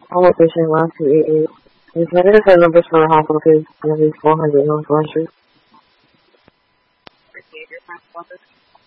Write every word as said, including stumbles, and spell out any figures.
Homo patient one two eight eight. Is negative phone numbers for the hospital is four hundred North West Street.